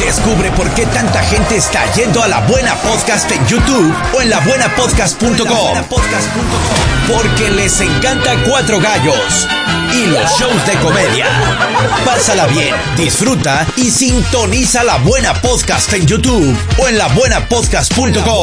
Descubre por qué tanta gente está yendo a La Buena Podcast en YouTube o en labuenapodcast.com. Porque les encanta Cuatro Gallos y los shows de comedia. Pásala bien, disfruta y sintoniza La Buena Podcast en YouTube o en labuenapodcast.com.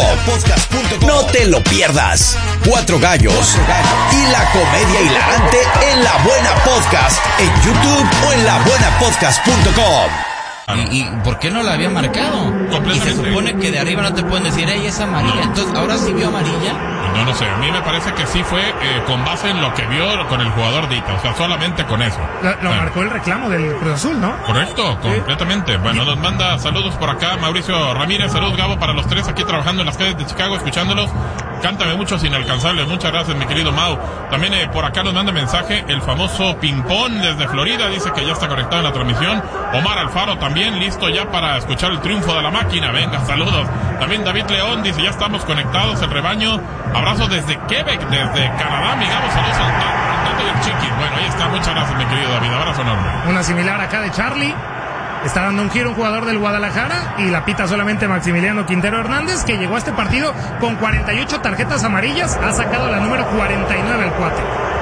No te lo pierdas. Cuatro Gallos y la comedia hilarante en La Buena Podcast en YouTube o en labuenapodcast.com. ¿Y por qué no la había marcado? Y se supone que de arriba no te pueden decir, ella es amarilla. Entonces, ¿ahora sí vio amarilla? No sé, a mí me parece que sí fue con base en lo que vio con el jugador Dita, o sea, solamente con eso. Lo marcó el reclamo del Cruz Azul, ¿no? Correcto, completamente. Bueno, nos manda saludos por acá Mauricio Ramírez, saludos Gabo para los tres aquí trabajando en las calles de Chicago, escuchándolos. Cántame muchos inalcanzables, muchas gracias mi querido Mau. También por acá nos manda mensaje el famoso Pimpón desde Florida, dice que ya está conectado en la transmisión. Omar Alfaro también listo ya para escuchar el triunfo de la máquina, venga, saludos. También David León dice ya estamos conectados, el rebaño. Abrazo desde Quebec, desde Canadá, mi Gabo, saludos al Tato y el Chiquis. Bueno, ahí está, muchas gracias mi querido David, abrazo enorme. Una similar acá de Charlie. Está dando un giro un jugador del Guadalajara y la pita solamente Maximiliano Quintero Hernández, que llegó a este partido con 48 tarjetas amarillas, ha sacado la número 49 al cuate.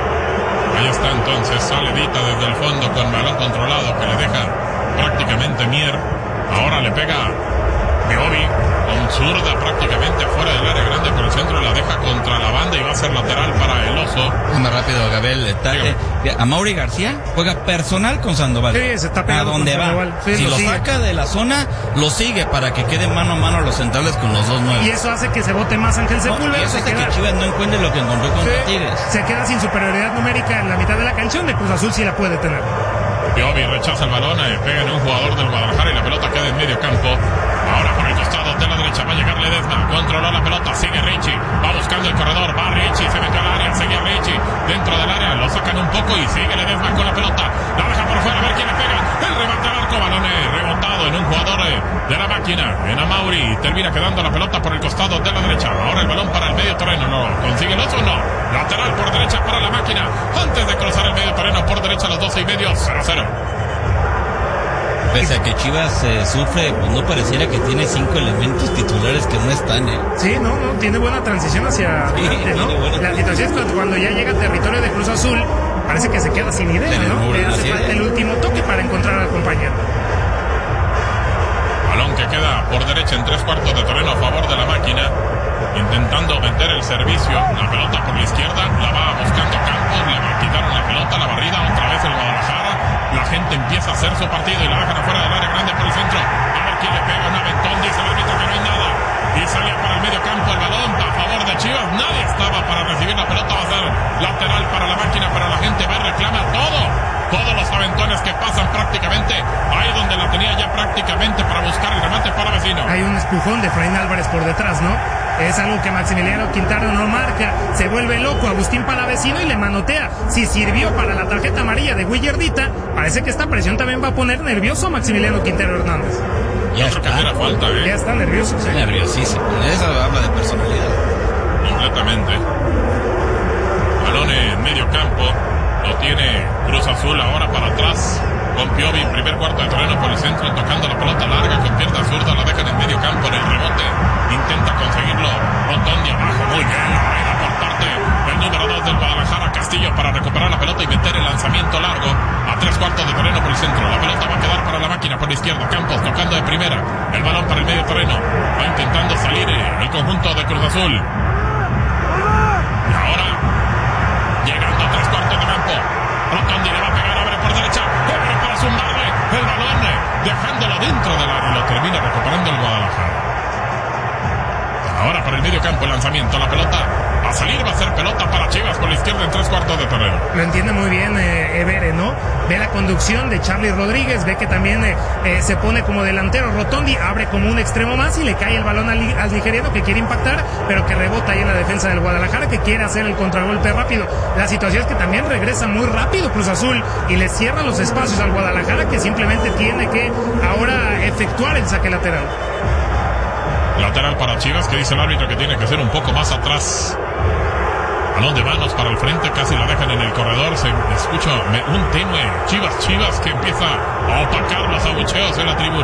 Ahí está entonces, sale Dita desde el fondo con balón controlado que le deja prácticamente Mier. Ahora le pega Piovi con zurda prácticamente afuera del área grande por el centro, la deja contra la banda y va a ser lateral para el Oso. Más rápido, Gabriel. Amaury García juega personal con Sandoval. Sí, se está pegando a donde va. Sí, si lo saca de la zona, lo sigue para que quede mano a mano los centrales con los dos nuevos. Y eso hace que se vote más Ángel Sepúlveda. Y eso hace que Chivas no encuentre lo que encontró contra Tigres. Se queda sin superioridad numérica en la mitad de la cancha, donde Cruz Azul sí la puede tener. Piovi rechaza el balón, pega en un jugador del Guadalajara y la pelota queda en medio campo. Ahora por el costado de la derecha va a llegar Ledesma, controló la pelota, sigue Richie, va buscando el corredor, va Richie, se metió al área, sigue Richie, dentro del área, lo sacan un poco y sigue Ledesma con la pelota, la deja por fuera, a ver quién le pega, el remate al arco, balón rebotado en un jugador de la máquina, en Amaury, termina quedando la pelota por el costado de la derecha, ahora el balón para el medio terreno, no, consigue el Oso, no, lateral por derecha para la máquina, antes de cruzar el medio terreno por derecha a los 12:30, 0-0. Pese a que Chivas sufre, pues no pareciera que tiene 5 elementos titulares que no están, Sí, no, tiene buena transición hacia adelante, ¿no? La situación es cuando ya llega a territorio de Cruz Azul, parece que se queda sin idea, ¿no? Le hace falta el último toque para encontrar al compañero. Balón que queda por derecha en 3/4 de terreno a favor de la máquina, intentando meter el servicio, la pelota por la izquierda, la va buscando Campos, le va a quitar una pelota, la barrida, otra vez el Guadalajara. La gente empieza a hacer su partido y la dejan afuera del área grande por el centro. A ver quién le pega un aventón, dice el árbitro que no hay nada. Y salía para el medio campo el balón a favor de Chivas. Nadie estaba para recibir la pelota, va a ser lateral para la máquina, pero la gente va y reclama todo. Todos los aventones que pasan prácticamente ahí donde la tenía ya prácticamente para buscar el remate para vecino. Hay un empujón de Efraín Álvarez por detrás, ¿no? Es algo que Maximiliano Quintero no marca. Se vuelve loco Agustín Palavecino y le manotea. Si sirvió para la tarjeta amarilla de Willardita, parece que esta presión también va a poner nervioso a Maximiliano Quintero Hernández. Ya está. Falta, Ya está nervioso. Sí. Nerviosísimo. Eso habla de personalidad. Completamente. Balón en medio campo. Lo tiene Cruz Azul ahora para atrás. Con Piovi en primer cuarto de terreno por el centro, tocando la pelota larga con pierna zurda, la dejan en medio campo en el rebote. Intenta conseguirlo Rotondi abajo, muy bien, la baila por parte del número 2 del Guadalajara, Castillo, para recuperar la pelota y meter el lanzamiento largo a 3/4 de terreno por el centro. La pelota va a quedar para la máquina por la izquierda, Campos tocando de primera, el balón para el medio terreno, va intentando salir el conjunto de Cruz Azul. Y ahora, llegando a 3/4 de campo, Rotondi le va a pegar, abre por derecha, abre para zumbarle el balón, dejándolo dentro del área, lo termina recuperando el Guadalajara. Ahora para el medio campo el lanzamiento, la pelota va a salir, va a ser pelota para Chivas por la izquierda en 3/4 de terreno. Lo entiende muy bien Evere, ¿no? Ve la conducción de Charlie Rodríguez, ve que también se pone como delantero Rotondi, abre como un extremo más y le cae el balón al nigeriano que quiere impactar, pero que rebota ahí en la defensa del Guadalajara, que quiere hacer el contragolpe rápido. La situación es que también regresa muy rápido Cruz Azul y le cierra los espacios al Guadalajara, que simplemente tiene que ahora efectuar el saque lateral. Lateral para Chivas, que dice el árbitro que tiene que ser un poco más atrás. Balón de manos para el frente, casi la dejan en el corredor. Se escucha un tenue Chivas que empieza a opacar los abucheos en la tribuna.